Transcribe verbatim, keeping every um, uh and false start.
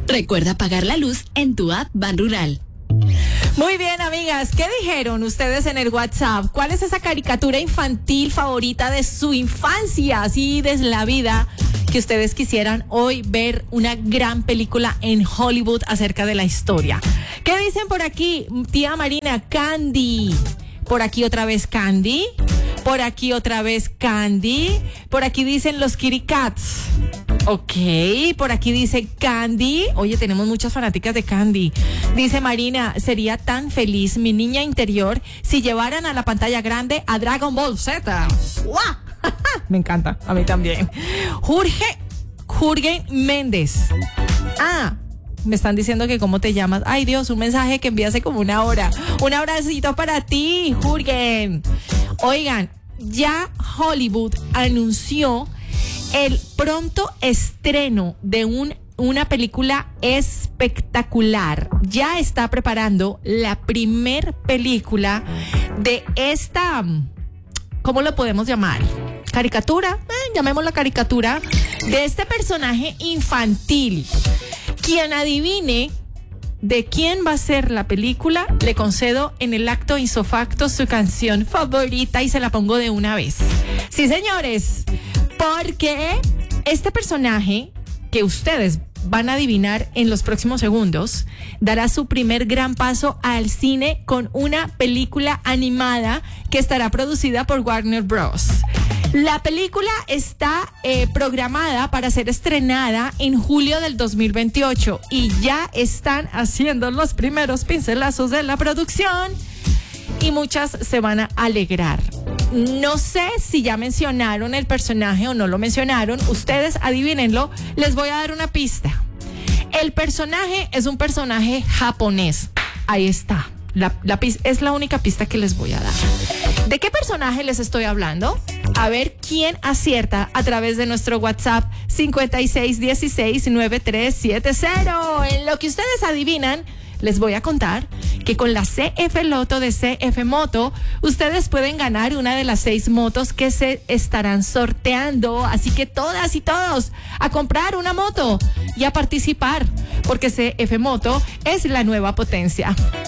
Recuerda pagar la luz en tu app Banrural. Muy bien, amigas, ¿qué dijeron ustedes en el WhatsApp? ¿Cuál es esa caricatura infantil favorita de su infancia, así desde la vida, que ustedes quisieran hoy ver una gran película en Hollywood acerca de la historia? ¿Qué dicen por aquí, tía Marina? Candy. Por aquí otra vez Candy. Por aquí otra vez Candy. Por aquí dicen los Kitty Cats. Ok, por aquí dice Candy. Oye, tenemos muchas fanáticas de Candy. Dice Marina, sería tan feliz mi niña interior si llevaran a la pantalla grande a Dragon Ball Z. ¡Guau! Me encanta, a mí también. Jorge, Jürgen Méndez. Ah, me están diciendo que cómo te llamas. Ay, Dios, un mensaje que envié hace como una hora. Un abracito para ti, Jürgen. Oigan, ya Hollywood anunció el pronto estreno de un, una película espectacular. Ya está preparando la primer película de esta, ¿cómo lo podemos llamar? Caricatura, eh, llamémosla caricatura, de este personaje infantil. Quien adivine de quién va a ser la película, le concedo en el acto isofacto su canción favorita y se la pongo de una vez. Sí, señores, porque este personaje que ustedes van a adivinar en los próximos segundos dará su primer gran paso al cine con una película animada que estará producida por Warner Bros. La película está eh, programada para ser estrenada en julio del dos mil veintiocho y ya están haciendo los primeros pincelazos de la producción y muchas se van a alegrar. No sé si ya mencionaron el personaje o no lo mencionaron. Ustedes adivínenlo. Les voy a dar una pista. El personaje es un personaje japonés. Ahí está. La, la, es la única pista que les voy a dar. ¿De qué personaje les estoy hablando? A ver quién acierta a través de nuestro WhatsApp cincuenta y seis dieciséis noventa y tres setenta. En lo que ustedes adivinan, les voy a contar que con la C F Loto de C F Moto, ustedes pueden ganar una de las seis motos que se estarán sorteando. Así que todas y todos a comprar una moto y a participar, porque C F Moto es la nueva potencia.